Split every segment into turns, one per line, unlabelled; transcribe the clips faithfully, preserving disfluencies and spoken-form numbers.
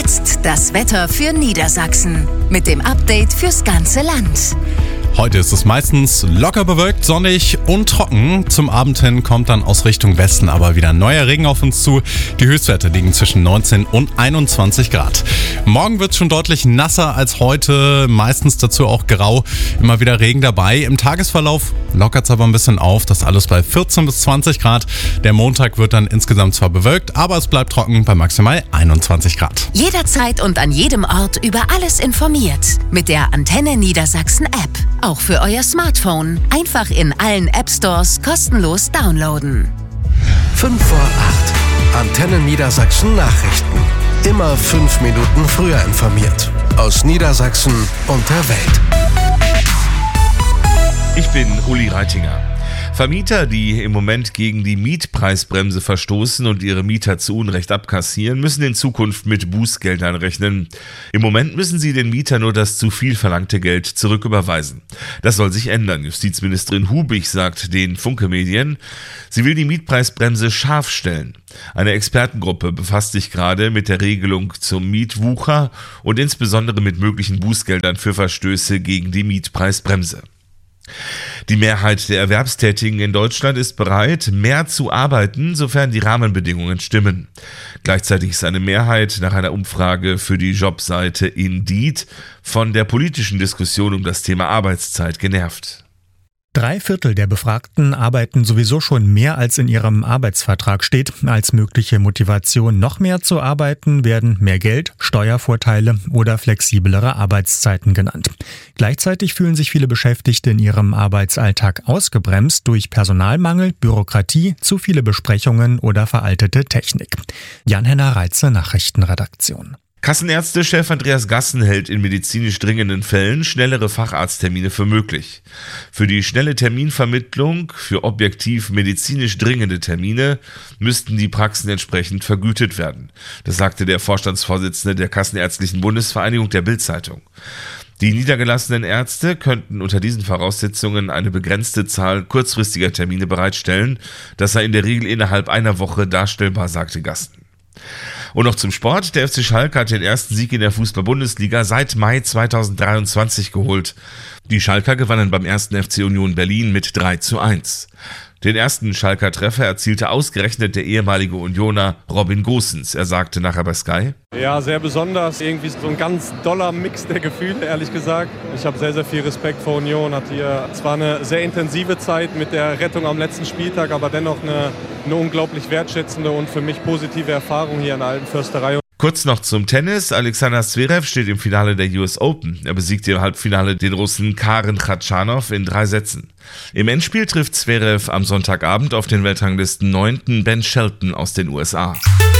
jetzt das Wetter für Niedersachsen mit dem Update fürs ganze Land.
Heute ist es meistens locker bewölkt, sonnig und trocken. Zum Abend hin kommt dann aus Richtung Westen aber wieder neuer Regen auf uns zu. Die Höchstwerte liegen zwischen neunzehn und einundzwanzig Grad. Morgen wird es schon deutlich nasser als heute, meistens dazu auch grau. Immer wieder Regen dabei. Im Tagesverlauf lockert es aber ein bisschen auf, das alles bei vierzehn bis zwanzig Grad. Der Montag wird dann insgesamt zwar bewölkt, aber es bleibt trocken bei maximal einundzwanzig Grad.
Jederzeit und an jedem Ort über alles informiert mit der Antenne Niedersachsen App. Auch für euer Smartphone. Einfach in allen App Stores kostenlos downloaden.
fünf vor acht. Antenne Niedersachsen Nachrichten. Immer fünf Minuten früher informiert. Aus Niedersachsen und der Welt.
Ich bin Uli Reitinger. Vermieter, die im Moment gegen die Mietpreisbremse verstoßen und ihre Mieter zu Unrecht abkassieren, müssen in Zukunft mit Bußgeldern rechnen. Im Moment müssen sie den Mietern nur das zu viel verlangte Geld zurücküberweisen. Das soll sich ändern. Justizministerin Hubig sagt den Funke Medien, sie will die Mietpreisbremse scharf stellen. Eine Expertengruppe befasst sich gerade mit der Regelung zum Mietwucher und insbesondere mit möglichen Bußgeldern für Verstöße gegen die Mietpreisbremse. Die Mehrheit der Erwerbstätigen in Deutschland ist bereit, mehr zu arbeiten, sofern die Rahmenbedingungen stimmen. Gleichzeitig ist eine Mehrheit nach einer Umfrage für die Jobseite Indeed von der politischen Diskussion um das Thema Arbeitszeit genervt.
Drei Viertel der Befragten arbeiten sowieso schon mehr, als in ihrem Arbeitsvertrag steht. Als mögliche Motivation, noch mehr zu arbeiten, werden mehr Geld, Steuervorteile oder flexiblere Arbeitszeiten genannt. Gleichzeitig fühlen sich viele Beschäftigte in ihrem Arbeitsalltag ausgebremst durch Personalmangel, Bürokratie, zu viele Besprechungen oder veraltete Technik. Jan-Henner Reitze, Nachrichtenredaktion.
Kassenärztechef Andreas Gassen hält in medizinisch dringenden Fällen schnellere Facharzttermine für möglich. Für die schnelle Terminvermittlung für objektiv medizinisch dringende Termine müssten die Praxen entsprechend vergütet werden. Das sagte der Vorstandsvorsitzende der Kassenärztlichen Bundesvereinigung der Bild-Zeitung. Die niedergelassenen Ärzte könnten unter diesen Voraussetzungen eine begrenzte Zahl kurzfristiger Termine bereitstellen. Das sei in der Regel innerhalb einer Woche darstellbar, sagte Gassen. Und noch zum Sport. Der F C Schalke hat den ersten Sieg in der Fußball-Bundesliga seit Mai zweitausenddreiundzwanzig geholt. Die Schalker gewannen beim ersten F C Union Berlin mit drei zu eins. Den ersten Schalker Treffer erzielte ausgerechnet der ehemalige Unioner Robin Gosens. Er sagte nachher bei Sky:
Ja, sehr besonders. Irgendwie so ein ganz doller Mix der Gefühle, ehrlich gesagt. Ich habe sehr, sehr viel Respekt vor Union. Hatte hier zwar eine sehr intensive Zeit mit der Rettung am letzten Spieltag, aber dennoch eine, eine unglaublich wertschätzende und für mich positive Erfahrung hier in der Alten Försterei.
Kurz noch zum Tennis. Alexander Zverev steht im Finale der U S Open. Er besiegte im Halbfinale den Russen Karen Khachanov in drei Sätzen. Im Endspiel trifft Zverev am Sonntagabend auf den Weltranglisten neunten Ben Shelton aus den U S A.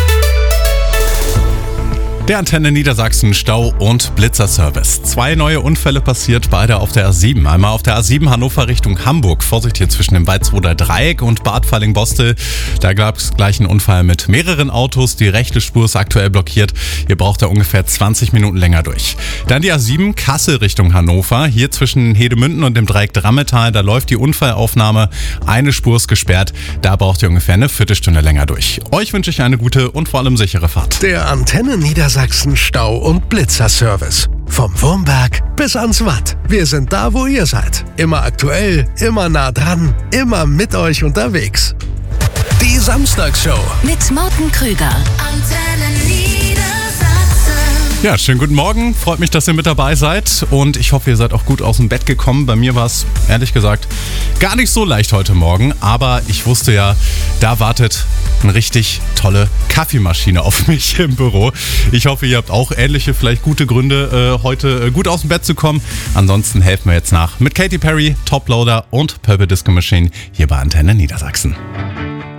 Der Antenne Niedersachsen Stau- und Blitzerservice. Zwei neue Unfälle passiert, beide auf der A sieben. Einmal auf der A sieben Hannover Richtung Hamburg. Vorsicht hier zwischen dem Waldsroder Dreieck und Bad Falling-Bostel. Da gab es gleich einen Unfall mit mehreren Autos. Die rechte Spur ist aktuell blockiert. Ihr braucht da ungefähr zwanzig Minuten länger durch. Dann die A sieben Kassel Richtung Hannover. Hier zwischen Hedemünden und dem Dreieck Drammetal. Da läuft die Unfallaufnahme. Eine Spur ist gesperrt. Da braucht ihr ungefähr eine Viertelstunde länger durch. Euch wünsche ich eine gute und vor allem sichere Fahrt.
Der Antenne Niedersachsen Stau- und Blitzerservice. Vom Wurmberg bis ans Watt. Wir sind da, wo ihr seid. Immer aktuell, immer nah dran, immer mit euch unterwegs. Die Samstagsshow
Mit Morten Krüger. Antenne Niedersachsen.
Ja, schönen guten Morgen. Freut mich, dass ihr mit dabei seid und ich hoffe, ihr seid auch gut aus dem Bett gekommen. Bei mir war es, ehrlich gesagt, gar nicht so leicht heute Morgen, aber ich wusste ja, da wartet eine richtig tolle Kaffeemaschine auf mich im Büro. Ich hoffe, ihr habt auch ähnliche, vielleicht gute Gründe, äh, heute äh, gut aus dem Bett zu kommen. Ansonsten helfen wir jetzt nach mit Katy Perry, Toploader und Purple Disco Machine hier bei Antenne Niedersachsen.